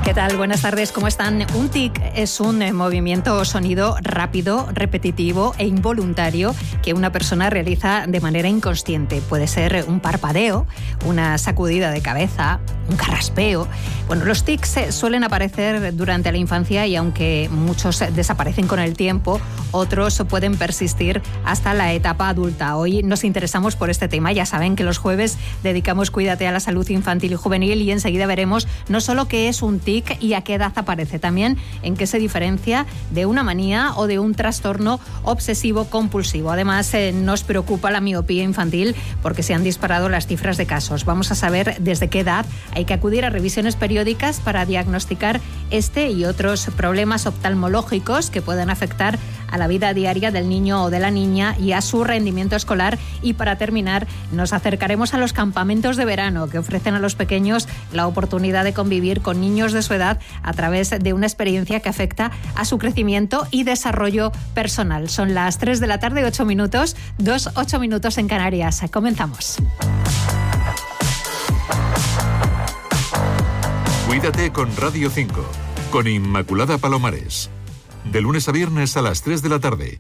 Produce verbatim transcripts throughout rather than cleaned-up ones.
¿Qué tal? Buenas tardes, ¿cómo están? Un tic es un movimiento o sonido rápido, repetitivo e involuntario que una persona realiza de manera inconsciente. Puede ser un parpadeo, una sacudida de cabeza, un carraspeo. Bueno, los tics suelen aparecer durante la infancia y aunque muchos desaparecen con el tiempo, otros pueden persistir hasta la etapa adulta. Hoy nos interesamos por este tema. Ya saben que los jueves dedicamos Cuídate a la salud infantil y juvenil y enseguida veremos no solo qué es un tic y a qué edad aparece, también en qué se diferencia de una manía o de un trastorno obsesivo compulsivo. Además, eh, nos preocupa la miopía infantil porque se han disparado las cifras de casos. Vamos a saber desde qué edad hay que acudir a revisiones periódicas para diagnosticar este y otros problemas oftalmológicos que pueden afectar a la vida diaria del niño o de la niña y a su rendimiento escolar. Y para terminar, nos acercaremos a los campamentos de verano que ofrecen a los pequeños la oportunidad de convivir con niños de su edad a través de una experiencia que afecta a su crecimiento y desarrollo personal. Son las tres de la tarde, ocho minutos, dos, ocho minutos en Canarias. Comenzamos. Cuídate con Radio cinco, con Inmaculada Palomares. De lunes a viernes a las tres de la tarde.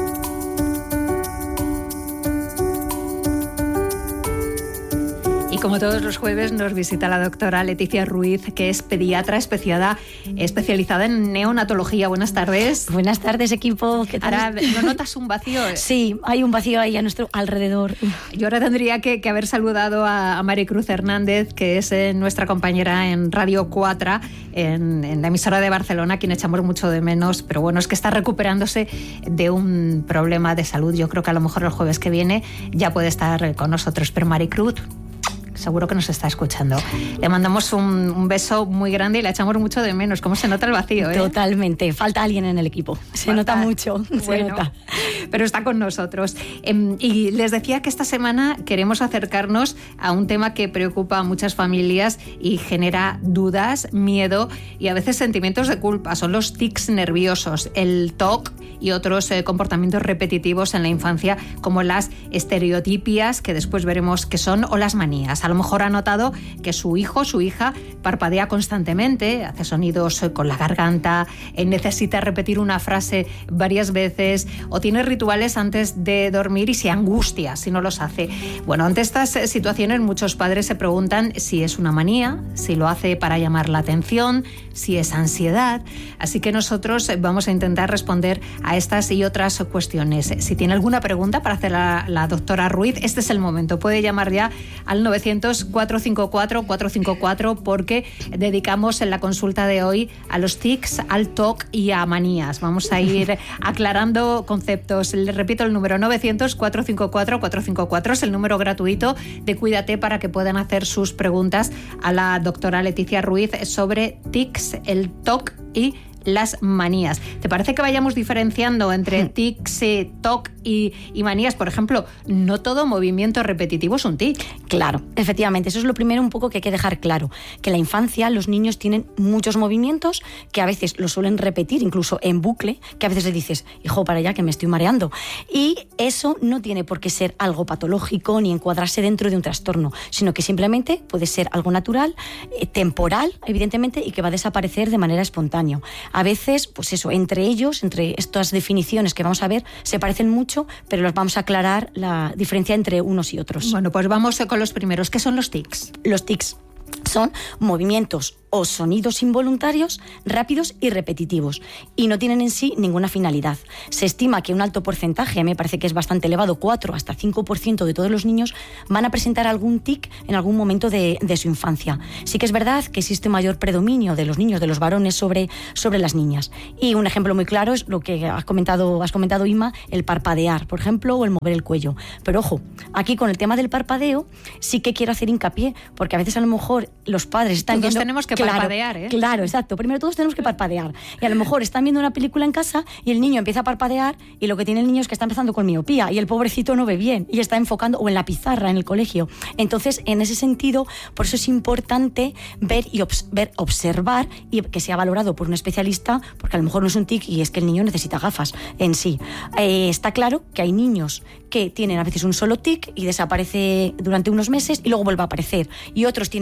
Como todos los jueves nos visita la doctora Leticia Ruiz, que es pediatra especiada, especializada en neonatología. Buenas tardes. Buenas tardes, equipo. ¿Qué tal? Ahora, ¿no notas un vacío? Sí, hay un vacío ahí a nuestro alrededor. Yo ahora tendría que, que haber saludado a, a Maricruz Hernández, que es eh, nuestra compañera en Radio cuatro, en, en la emisora de Barcelona, a quien echamos mucho de menos, pero bueno, es que está recuperándose de un problema de salud. Yo creo que a lo mejor el jueves que viene ya puede estar con nosotros, pero Maricruz seguro que nos está escuchando. Le mandamos un, un beso muy grande y la echamos mucho de menos. ¿Cómo se nota el vacío? ¿eh? Totalmente. Falta alguien en el equipo. Se Falta. nota mucho. Bueno, se nota. Pero está con nosotros. Eh, y les decía que esta semana queremos acercarnos a un tema que preocupa a muchas familias y genera dudas, miedo y a veces sentimientos de culpa. Son los tics nerviosos, el T O C y otros eh, comportamientos repetitivos en la infancia, como las estereotipias, que después veremos qué son, o las manías. A lo mejor ha notado que su hijo, su hija, parpadea constantemente, hace sonidos con la garganta, necesita repetir una frase varias veces o tiene rituales antes de dormir y se angustia si no los hace. Bueno, ante estas situaciones muchos padres se preguntan si es una manía, si lo hace para llamar la atención, si es ansiedad. Así que nosotros vamos a intentar responder a estas y otras cuestiones. Si tiene alguna pregunta para hacer la, la doctora Ruiz, este es el momento. Puede llamar ya al novecientos, cuatrocientos cincuenta y cuatro, cuatrocientos cincuenta y cuatro porque dedicamos en la consulta de hoy a los tics, al T O C y a manías. Vamos a ir aclarando conceptos. Les repito el número novecientos, cuatrocientos cincuenta y cuatro, cuatrocientos cincuenta y cuatro es el número gratuito de Cuídate para que puedan hacer sus preguntas a la doctora Leticia Ruiz sobre tics, el T O C y las manías. ¿Te parece que vayamos diferenciando entre tics, T O C y, y manías? Por ejemplo, no todo movimiento repetitivo es un tic. Claro, efectivamente. Eso es lo primero un poco que hay que dejar claro. Que en la infancia los niños tienen muchos movimientos que a veces los suelen repetir, incluso en bucle, que a veces le dices, hijo, para allá que me estoy mareando. Y eso no tiene por qué ser algo patológico ni encuadrarse dentro de un trastorno, sino que simplemente puede ser algo natural, eh, temporal, evidentemente, y que va a desaparecer de manera espontánea. A veces, pues eso, entre ellos, entre estas definiciones que vamos a ver, se parecen mucho, pero los vamos a aclarar la diferencia entre unos y otros. Bueno, pues vamos con los primeros. ¿Qué son los tics? Los tics son movimientos o sonidos involuntarios, rápidos y repetitivos, y no tienen en sí ninguna finalidad. Se estima que un alto porcentaje, a mí me parece que es bastante elevado, cuatro hasta cinco por ciento de todos los niños van a presentar algún tic en algún momento de, de su infancia. Sí que es verdad que existe mayor predominio de los niños, de los varones, sobre, sobre las niñas. Y un ejemplo muy claro es lo que has comentado, has comentado, Inma, el parpadear, por ejemplo, o el mover el cuello. Pero ojo, aquí con el tema del parpadeo sí que quiero hacer hincapié, porque a veces a lo mejor los padres están Todos viendo... tenemos que Claro, parpadear, ¿eh? Claro, exacto. Primero todos tenemos que parpadear. Y a lo mejor están viendo una película en casa y el niño empieza a parpadear y lo que tiene el niño es que está empezando con miopía y el pobrecito no ve bien y está enfocando, o en la pizarra en el colegio. Entonces, en ese sentido, por eso es importante ver y obs- ver, observar y que sea valorado por un especialista, porque a lo mejor no es un tic y es que el niño necesita gafas en sí. Eh, está claro que hay niños que tienen a veces un solo tic y desaparece durante unos meses y luego vuelve a aparecer. Y otros tienen varios tics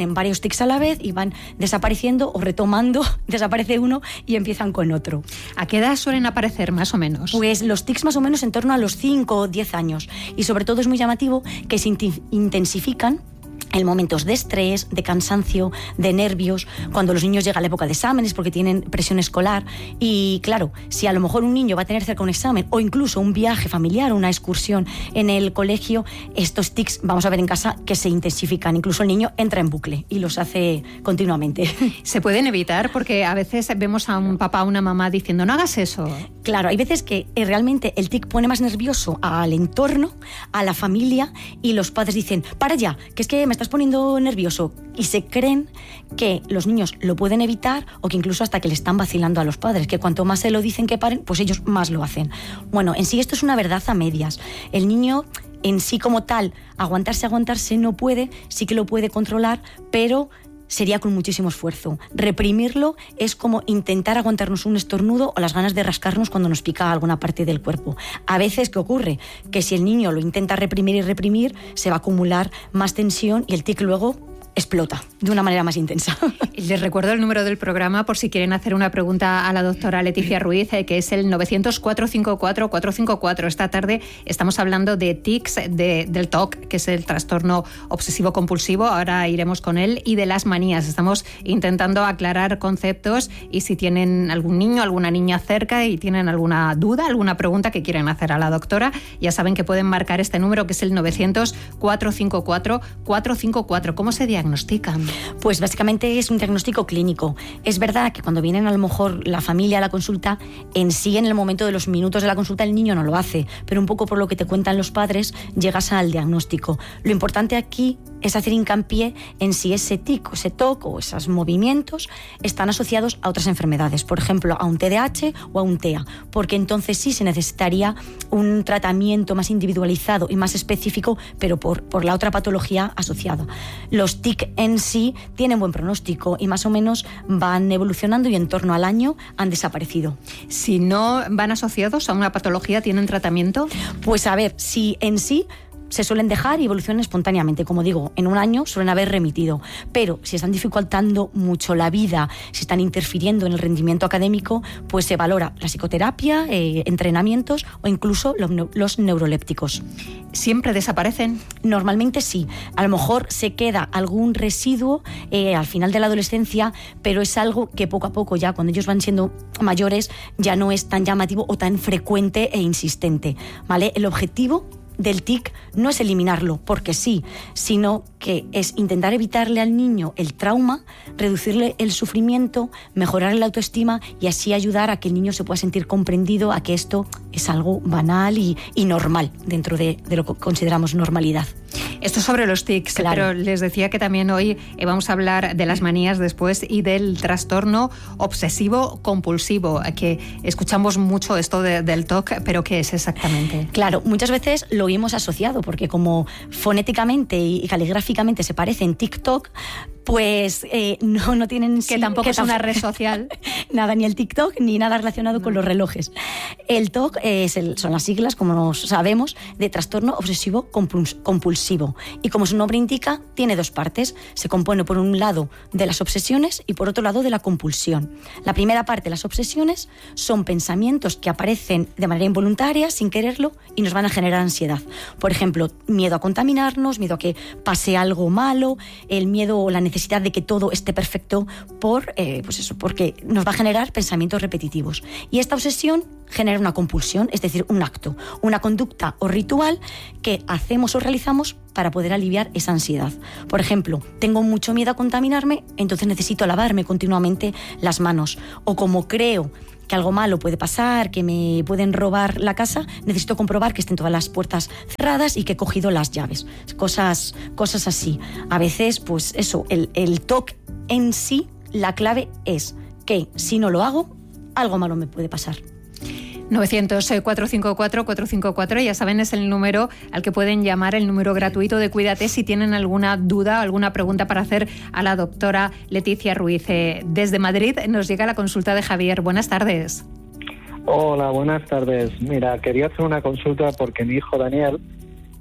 tics a la vez y van desapareciendo o retomando, desaparece uno y empiezan con otro. ¿A qué edad suelen aparecer más o menos? Pues los tics más o menos en torno a los cinco o diez años, y sobre todo es muy llamativo que se intensifican en momentos de estrés, de cansancio, de nervios, cuando los niños llegan a la época de exámenes porque tienen presión escolar. Y claro, si a lo mejor un niño va a tener cerca un examen o incluso un viaje familiar o una excursión en el colegio, estos tics, vamos a ver en casa, que se intensifican. Incluso el niño entra en bucle y los hace continuamente. ¿Se pueden evitar? Porque a veces vemos a un papá o una mamá diciendo no hagas eso. Claro, hay veces que realmente el tic pone más nervioso al entorno, a la familia, y los padres dicen, para ya, que es que me estás poniendo nervioso, y se creen que los niños lo pueden evitar o que incluso hasta que le están vacilando a los padres, que cuanto más se lo dicen que paren, pues ellos más lo hacen. Bueno, en sí esto es una verdad a medias. El niño en sí como tal, aguantarse, aguantarse no puede, sí que lo puede controlar, pero sería con muchísimo esfuerzo. Reprimirlo es como intentar aguantarnos un estornudo o las ganas de rascarnos cuando nos pica alguna parte del cuerpo. A veces, ¿qué ocurre? Que si el niño lo intenta reprimir y reprimir, se va a acumular más tensión y el tic luego explota de una manera más intensa. Les recuerdo el número del programa por si quieren hacer una pregunta a la doctora Leticia Ruiz, eh, que es el nueve cero cero, cuatro cinco cuatro, cuatro cinco cuatro. Esta tarde estamos hablando de tics, de, del T O C, que es el trastorno obsesivo compulsivo. Ahora iremos con él, y de las manías. Estamos intentando aclarar conceptos, y si tienen algún niño, alguna niña cerca y tienen alguna duda, alguna pregunta que quieren hacer a la doctora, ya saben que pueden marcar este número, que es el nueve cero cero, cuatro cinco cuatro, cuatro cinco cuatro. ¿Cómo se diagnostica? Pues básicamente es un diagnóstico clínico. Es verdad que cuando vienen a lo mejor la familia a la consulta, en sí en el momento de los minutos de la consulta el niño no lo hace, pero un poco por lo que te cuentan los padres llegas al diagnóstico. Lo importante aquí es hacer hincapié en si ese tic, ese T O C o esos movimientos están asociados a otras enfermedades, por ejemplo a un T D A H o a un T E A, porque entonces sí se necesitaría un tratamiento más individualizado y más específico, pero por, por la otra patología asociada. Los tic en sí tienen buen pronóstico y más o menos van evolucionando y en torno al año han desaparecido. Si no van asociados a una patología, ¿tienen tratamiento? Pues a ver, si en sí se suelen dejar y evolucionan espontáneamente. Como digo, en un año suelen haber remitido. Pero si están dificultando mucho la vida, si están interfiriendo en el rendimiento académico, pues se valora la psicoterapia, eh, entrenamientos o incluso los, los neurolépticos. ¿Siempre desaparecen? Normalmente sí. A lo mejor se queda algún residuo eh, al final de la adolescencia, pero es algo que poco a poco, ya cuando ellos van siendo mayores, ya no es tan llamativo o tan frecuente e insistente, ¿vale? El objetivo del tic no es eliminarlo porque sí, sino que es intentar evitarle al niño el trauma, reducirle el sufrimiento, mejorar la autoestima y así ayudar a que el niño se pueda sentir comprendido, a que esto es algo banal y, y normal dentro de, de lo que consideramos normalidad. Esto sobre los tics, claro. Pero les decía que también hoy eh, vamos a hablar de las manías después y del trastorno obsesivo compulsivo, que escuchamos mucho esto de, del T O C, pero ¿qué es exactamente? Claro, muchas veces lo hemos asociado porque como fonéticamente y caligráficamente se parecen TikTok, pues eh, no, no tienen... Que sí, tampoco que es una red social. Nada, ni el TikTok, ni nada relacionado no. con los relojes. El T O C es el, son las siglas, como sabemos, de trastorno obsesivo compulsivo. Y como su nombre indica, tiene dos partes. Se compone por un lado de las obsesiones y por otro lado de la compulsión. La primera parte, las obsesiones, son pensamientos que aparecen de manera involuntaria, sin quererlo, y nos van a generar ansiedad. Por ejemplo, miedo a contaminarnos, miedo a que pase algo malo, el miedo o la necesidad necesidad de que todo esté perfecto por, eh, pues eso, porque nos va a generar pensamientos repetitivos. Y esta obsesión genera una compulsión, es decir, un acto, una conducta o ritual que hacemos o realizamos para poder aliviar esa ansiedad. Por ejemplo, tengo mucho miedo a contaminarme, entonces necesito lavarme continuamente las manos. O como creo que algo malo puede pasar, que me pueden robar la casa, necesito comprobar que estén todas las puertas cerradas y que he cogido las llaves. Cosas, cosas así. A veces, pues eso, el, el T O C en sí, la clave es que si no lo hago, algo malo me puede pasar. nueve cero cero, cuatro cinco cuatro, cuatro cinco cuatro, ya saben, es el número al que pueden llamar, el número gratuito de Cuídate si tienen alguna duda, alguna pregunta para hacer a la doctora Leticia Ruiz. Desde Madrid nos llega la consulta de Javier. Buenas tardes. Hola, buenas tardes. Mira, quería hacer una consulta porque mi hijo Daniel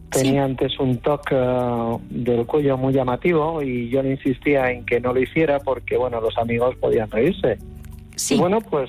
tenía Sí. antes un T O C uh, del cuello muy llamativo y yo le insistía en que no lo hiciera porque, bueno, los amigos podían reírse. Sí. Y bueno, pues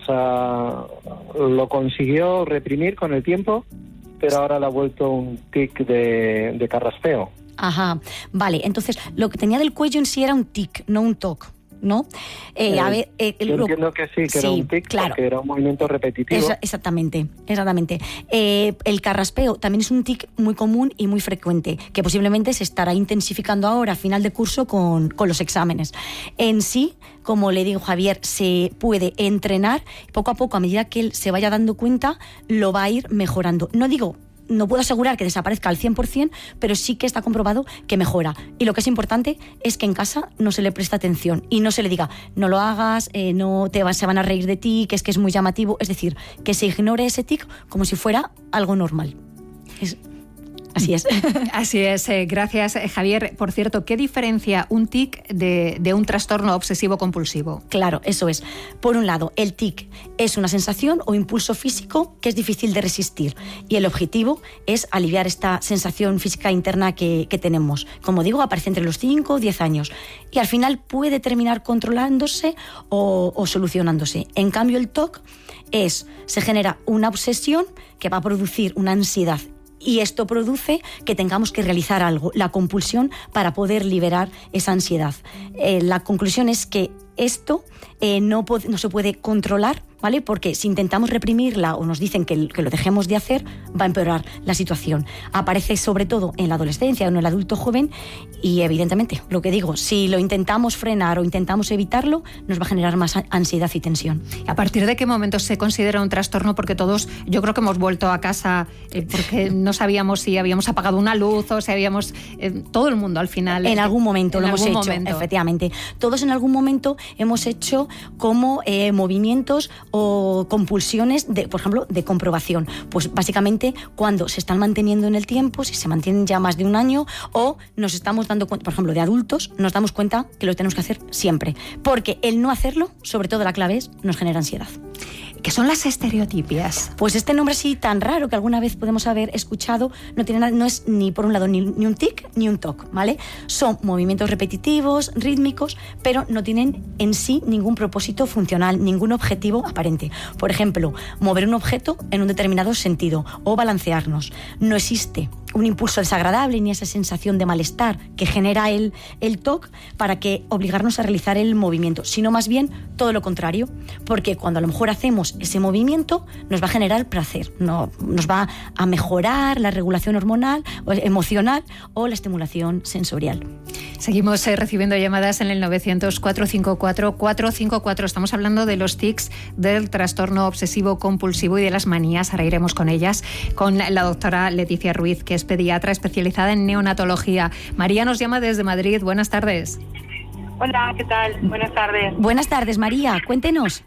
uh, lo consiguió reprimir con el tiempo, pero ahora le ha vuelto un tic de, de carraspeo. Ajá, vale. Entonces, lo que tenía del cuello en sí era un tic, no un T O C, ¿no? Eh, Eh, a ver, eh, yo lo- entiendo que sí, que sí, era un tic, claro. porque era un movimiento repetitivo. Esa- exactamente, exactamente. Eh, el carraspeo también es un tic muy común y muy frecuente, que posiblemente se estará intensificando ahora a final de curso con, con los exámenes. En sí, como le digo Javier, se puede entrenar poco a poco, a medida que él se vaya dando cuenta, lo va a ir mejorando. No digo... No puedo asegurar que desaparezca al cien por ciento, pero sí que está comprobado que mejora. Y lo que es importante es que en casa no se le preste atención y no se le diga, no lo hagas, eh, no te va, se van a reír de ti, que es que es muy llamativo. Es decir, que se ignore ese tic como si fuera algo normal. Es, así es. Así es, eh, gracias eh, Javier. Por cierto, ¿qué diferencia un tic de, de un trastorno obsesivo-compulsivo? Claro, eso es. Por un lado, el tic es una sensación o impulso físico que es difícil de resistir y el objetivo es aliviar esta sensación física interna que, que tenemos. Como digo, aparece entre los cinco o diez años y al final puede terminar controlándose o, o solucionándose. En cambio, el T O C es, se genera una obsesión que va a producir una ansiedad y esto produce que tengamos que realizar algo, la compulsión, para poder liberar esa ansiedad. Eh, la conclusión es que esto eh, no, no se puede controlar, ¿vale? Porque si intentamos reprimirla o nos dicen que, que lo dejemos de hacer, va a empeorar la situación. Aparece sobre todo en la adolescencia o en el adulto joven y evidentemente, lo que digo, si lo intentamos frenar o intentamos evitarlo, nos va a generar más ansiedad y tensión. ¿A partir de qué momento se considera un trastorno? Porque todos, yo creo que hemos vuelto a casa eh, porque no sabíamos si habíamos apagado una luz o si habíamos... Eh, todo el mundo al final... En algún momento en lo hemos algún hecho, momento. efectivamente. Todos en algún momento hemos hecho como eh, movimientos o compulsiones, de, por ejemplo, de comprobación. Pues básicamente cuando se están manteniendo en el tiempo, si se mantienen ya más de un año o nos estamos dando cuenta, por ejemplo, de adultos, nos damos cuenta que lo tenemos que hacer siempre. Porque el no hacerlo, sobre todo la clave es, nos genera ansiedad. ¿Qué son las estereotipias? Pues este nombre así tan raro que alguna vez podemos haber escuchado no tiene nada, no es ni por un lado ni, ni un tic ni un toc, ¿vale? Son movimientos repetitivos, rítmicos, pero no tienen en sí ningún propósito funcional, ningún objetivo aparente. Por ejemplo, mover un objeto en un determinado sentido o balancearnos. No existe un impulso desagradable ni esa sensación de malestar que genera el, el T O C para que obligarnos a realizar el movimiento, sino más bien todo lo contrario, porque cuando a lo mejor hacemos ese movimiento nos va a generar placer, no, nos va a mejorar la regulación hormonal, o emocional o la estimulación sensorial. Seguimos eh, recibiendo llamadas en el novecientos, cuatrocientos cincuenta y cuatro, cuatrocientos cincuenta y cuatro. Estamos hablando de los tics, del trastorno obsesivo compulsivo y de las manías. Ahora iremos con ellas, con la doctora Leticia Ruiz, que es pediatra especializada en neonatología. María nos llama desde Madrid. Buenas tardes. Hola, ¿qué tal? Buenas tardes. Buenas tardes, María. Cuéntenos.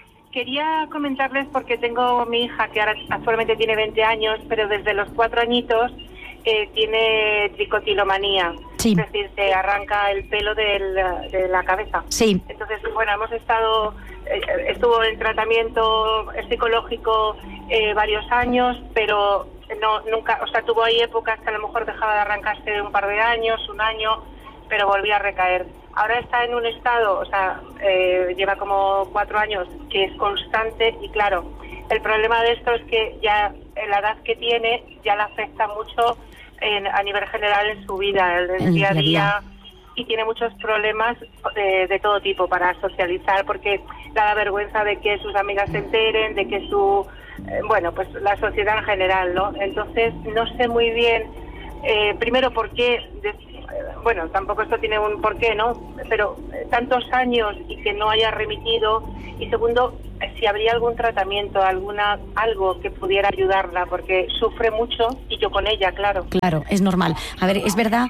Quería comentarles porque tengo mi hija que ahora actualmente tiene veinte años, pero desde los cuatro añitos eh, tiene tricotilomanía. Sí. Es decir, se arranca el pelo del, de la cabeza. Sí. Entonces, bueno, hemos estado, eh, estuvo en tratamiento psicológico eh, varios años, pero no nunca, o sea, tuvo ahí épocas que a lo mejor dejaba de arrancarse un par de años, un año, pero volvía a recaer. Ahora está en un estado, o sea, eh, lleva como cuatro años que es constante y claro, el problema de esto es que ya en la edad que tiene ya le afecta mucho en, a nivel general en su vida, en el, el día a día, día, y tiene muchos problemas de, de todo tipo para socializar porque le da vergüenza de que sus amigas se enteren, de que su, eh, bueno, pues la sociedad en general, ¿no? Entonces no sé muy bien, eh, primero por qué... De, bueno, tampoco esto tiene un porqué, ¿no? Pero eh, tantos años y que no haya remitido. Y segundo, eh, si habría algún tratamiento, alguna algo que pudiera ayudarla, porque sufre mucho y yo con ella, claro. Claro, es normal. A ver, es verdad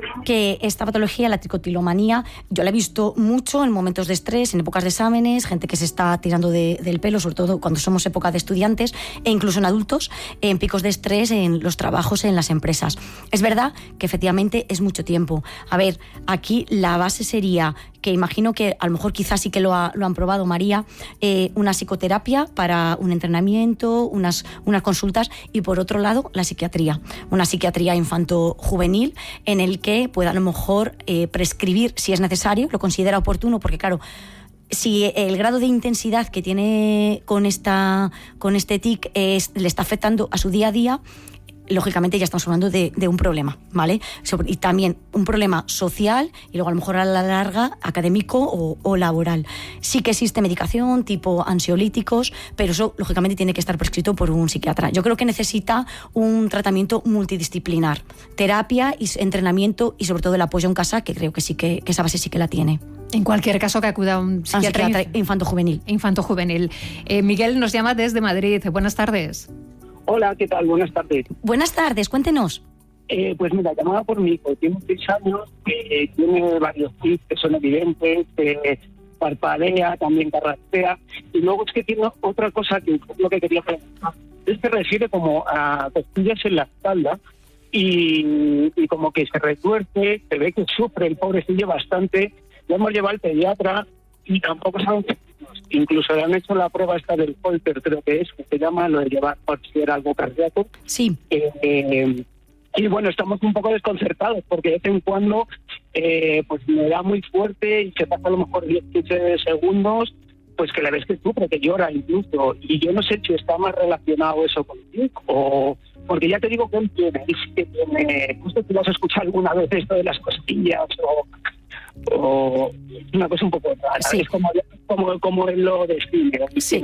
que esta patología, la tricotilomanía, yo la he visto mucho en momentos de estrés, en épocas de exámenes, gente que se está tirando de, del pelo, sobre todo cuando somos época de estudiantes, e incluso en adultos, en picos de estrés, en los trabajos, en las empresas. Es verdad que efectivamente es mucho tiempo. A ver, aquí la base sería que imagino que a lo mejor quizás sí que lo, ha, lo han probado, María, eh, una psicoterapia para un entrenamiento, unas, unas consultas, y por otro lado la psiquiatría, una psiquiatría infanto-juvenil en el que pueda a lo mejor eh, prescribir si es necesario, lo considera oportuno, porque claro, si el grado de intensidad que tiene con, esta, con este tic es, le está afectando a su día a día, lógicamente ya estamos hablando de, de un problema, ¿vale? Y también un problema social y luego a lo mejor a la larga académico o, o laboral. Sí que existe medicación tipo ansiolíticos, pero eso lógicamente tiene que estar prescrito por un psiquiatra. Yo creo que necesita un tratamiento multidisciplinar, terapia y entrenamiento y sobre todo el apoyo en casa, que creo que sí que, que esa base sí que la tiene. En cualquier caso, que acuda a un psiquiatra, a un psiquiatra infanto-juvenil. Infanto-juvenil. Eh, Miguel nos llama desde Madrid. Buenas tardes. Hola, ¿qué tal? Buenas tardes. Buenas tardes, cuéntenos. Eh, pues mira, llamaba por mi hijo, tiene seis años, eh, tiene varios tics que son evidentes, eh, parpadea, también carraspea, y luego es que tiene otra cosa que es lo que quería preguntar. Él se refiere como a costillas en la espalda y, y como que se retuerce, se ve que sufre el pobrecillo bastante. Ya hemos llevado al pediatra y tampoco saben qué. Incluso le han hecho la prueba esta del Holter, creo que es, que se llama lo de llevar por si era algo cardíaco. Sí. Eh, eh, y bueno, estamos un poco desconcertados porque de vez en cuando eh, pues me da muy fuerte y se pasa a lo mejor diez quince segundos, pues que le ves que sufre, que llora incluso. Y yo no sé si está más relacionado eso con ti o... Porque ya te digo que él tiene, él sí que tiene... No sé si vas a escuchar alguna vez esto de las costillas o... o una cosa un poco rara, sí. Es como, como, como él lo describe, sí.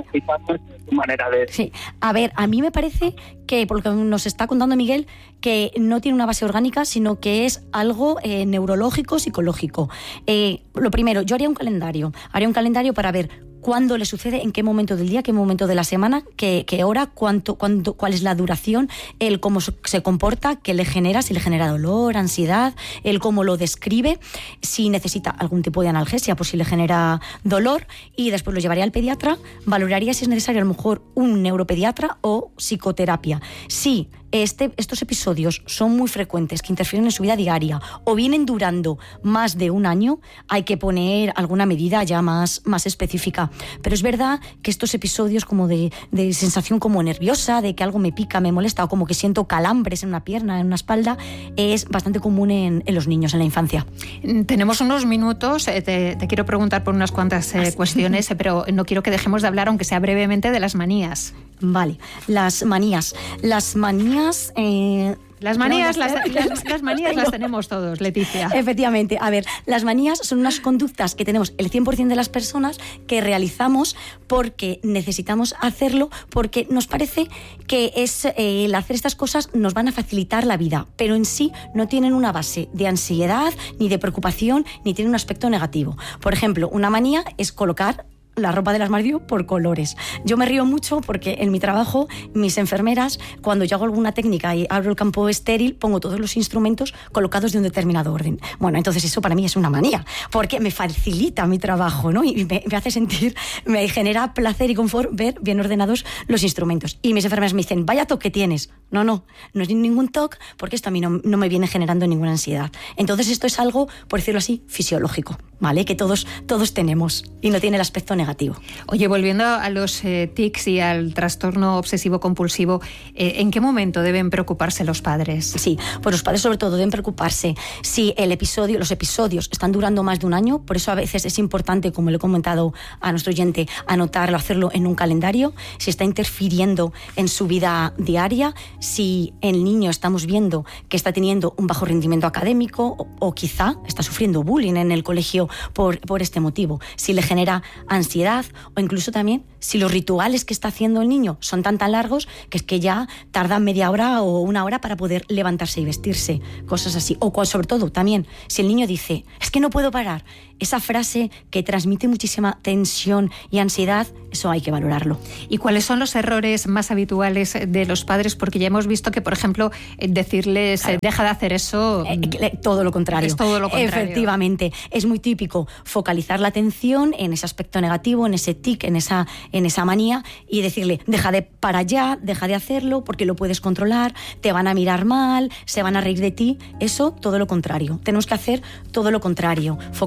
Su manera de... Sí, a ver, a mí me parece que, por lo que nos está contando Miguel, que no tiene una base orgánica, sino que es algo eh, neurológico, psicológico. Eh, lo primero, yo haría un calendario, haría un calendario para ver cuándo le sucede, en qué momento del día, qué momento de la semana, qué, qué hora, cuánto, cuánto, cuál es la duración, el cómo se comporta, qué le genera, si le genera dolor, ansiedad, el cómo lo describe, si necesita algún tipo de analgesia, pues si le genera dolor, y después lo llevaría al pediatra, valoraría si es necesario a lo mejor un neuropediatra o psicoterapia. Si Este, estos episodios son muy frecuentes, que interfieren en su vida diaria o vienen durando más de un año, hay que poner alguna medida ya más, más específica. Pero es verdad que estos episodios como de, de sensación como nerviosa, de que algo me pica, me molesta, o como que siento calambres en una pierna, en una espalda, es bastante común en, en los niños, en la infancia. Tenemos unos minutos, eh, te, te quiero preguntar por unas cuantas eh, cuestiones, eh, pero no quiero que dejemos de hablar, aunque sea brevemente, de las manías. Vale, las manías. Las manías... Eh, Las manías, las, las, las manías las tenemos todos, Leticia. Efectivamente. A ver, las manías son unas conductas que tenemos el cien por ciento de las personas que realizamos porque necesitamos hacerlo, porque nos parece que es, eh, el hacer estas cosas nos van a facilitar la vida, pero en sí no tienen una base de ansiedad, ni de preocupación, ni tienen un aspecto negativo. Por ejemplo, una manía es colocar la ropa del armario por colores. Yo me río mucho porque en mi trabajo, mis enfermeras, cuando yo hago alguna técnica y abro el campo estéril, pongo todos los instrumentos colocados de un determinado orden. Bueno, entonces eso para mí es una manía, porque me facilita mi trabajo, ¿no? Y me, me hace sentir, me genera placer y confort ver bien ordenados los instrumentos. Y mis enfermeras me dicen, vaya toque tienes. No, no, no es ningún toque, porque esto a mí no, no me viene generando ninguna ansiedad. Entonces esto es algo, por decirlo así, fisiológico, ¿vale? Que todos, todos tenemos y no tiene el aspecto negativo. negativo. Oye, volviendo a los eh, tics y al trastorno obsesivo-compulsivo, eh, ¿en qué momento deben preocuparse los padres? Sí, pues los padres sobre todo deben preocuparse si el episodio, los episodios están durando más de un año. Por eso a veces es importante, como le he comentado a nuestro oyente, anotarlo, hacerlo en un calendario, si está interfiriendo en su vida diaria, si el niño estamos viendo que está teniendo un bajo rendimiento académico o, o quizá está sufriendo bullying en el colegio por, por este motivo, si le genera ansiedad o incluso también si los rituales que está haciendo el niño son tan tan largos que es que ya tardan media hora o una hora para poder levantarse y vestirse, cosas así. O cual, sobre todo también si el niño dice, es que no puedo parar, esa frase que transmite muchísima tensión y ansiedad, eso hay que valorarlo. ¿Y cuáles son los errores más habituales de los padres? Porque ya hemos visto que, por ejemplo, decirles claro. deja de hacer eso... Eh, todo lo contrario. Es todo lo contrario. Efectivamente. Es muy típico focalizar la atención en ese aspecto negativo, en ese tic, en esa, en esa manía y decirle, deja de para allá, deja de hacerlo porque lo puedes controlar, te van a mirar mal, se van a reír de ti. Eso, todo lo contrario. Tenemos que hacer todo lo contrario. Focalizarnos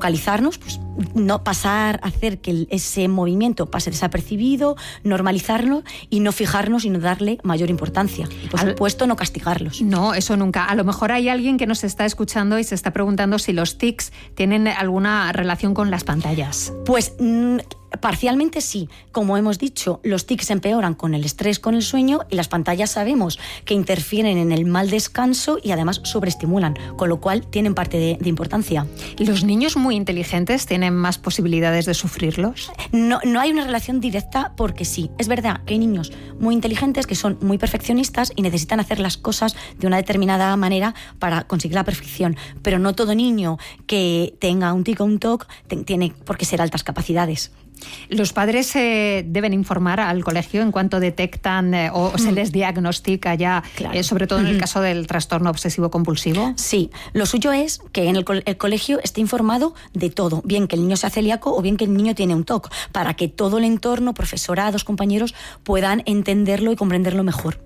humanos, pues no pasar a hacer que ese movimiento pase desapercibido, normalizarlo y no fijarnos y no darle mayor importancia. Y por Al... supuesto, no castigarlos. No, eso nunca. A lo mejor hay alguien que nos está escuchando y se está preguntando si los tics tienen alguna relación con las pantallas. Pues mmm, parcialmente sí. Como hemos dicho, los tics empeoran con el estrés, con el sueño, y las pantallas sabemos que interfieren en el mal descanso y además sobreestimulan, con lo cual tienen parte de, de importancia. ¿Los niños muy inteligentes tienen más posibilidades de sufrirlos? No, no hay una relación directa, porque sí. Es verdad que hay niños muy inteligentes que son muy perfeccionistas y necesitan hacer las cosas de una determinada manera para conseguir la perfección, pero no todo niño que tenga un tic o un toc tiene por qué ser altas capacidades. ¿Los padres eh, deben informar al colegio en cuanto detectan eh, o mm. se les diagnostica ya, claro. eh, sobre todo en el caso del trastorno obsesivo-compulsivo? Sí, lo suyo es que en el, co- el colegio esté informado de todo, bien que el niño sea celíaco o bien que el niño tiene un TOC, para que todo el entorno, profesorados, compañeros, puedan entenderlo y comprenderlo mejor.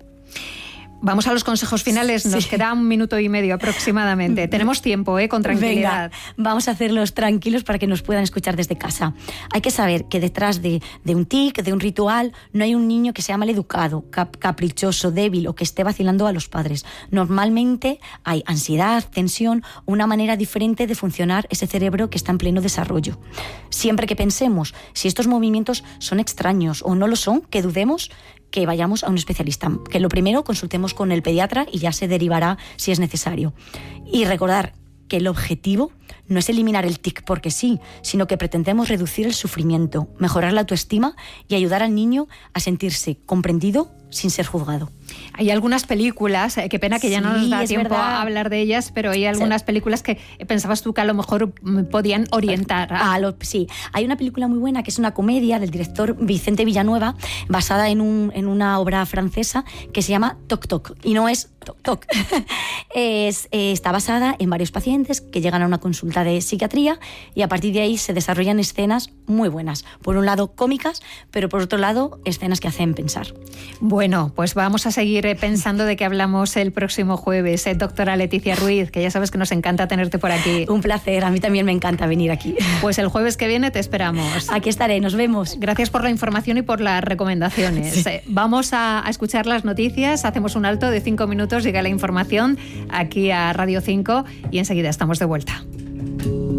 Vamos a los consejos finales, nos sí. queda un minuto y medio aproximadamente. Tenemos tiempo, ¿eh? Con tranquilidad. Venga, vamos a hacerlos tranquilos para que nos puedan escuchar desde casa. Hay que saber que detrás de, de un tic, de un ritual, no hay un niño que sea maleducado, cap- caprichoso, débil o que esté vacilando a los padres. Normalmente hay ansiedad, tensión, una manera diferente de funcionar ese cerebro que está en pleno desarrollo. Siempre que pensemos si estos movimientos son extraños o no lo son, que dudemos, que vayamos a un especialista. Que lo primero consultemos con el pediatra y ya se derivará si es necesario. Y recordar que el objetivo no es eliminar el tic porque sí, sino que pretendemos reducir el sufrimiento, mejorar la autoestima y ayudar al niño a sentirse comprendido sin ser juzgado. Hay algunas películas, eh, qué pena que ya sí, no nos da tiempo verdad. a hablar de ellas, pero hay algunas sí. películas que pensabas tú que a lo mejor podían orientar. A... Ah, lo, sí, hay una película muy buena que es una comedia del director Vicente Villanueva, basada en, un, en una obra francesa que se llama Toc Toc, y no es Toc Toc. es, eh, está basada en varios pacientes que llegan a una consulta de psiquiatría y a partir de ahí se desarrollan escenas muy buenas. Por un lado cómicas, pero por otro lado escenas que hacen pensar. Bueno, pues vamos a seguir pensando de qué hablamos el próximo jueves. Eh, doctora Leticia Ruiz, que ya sabes que nos encanta tenerte por aquí. Un placer, a mí también me encanta venir aquí. Pues el jueves que viene te esperamos. Aquí estaré, nos vemos. Gracias por la información y por las recomendaciones. Sí. Eh, vamos a, a escuchar las noticias, hacemos un alto de cinco minutos, llega la información aquí a Radio cinco y enseguida estamos de vuelta.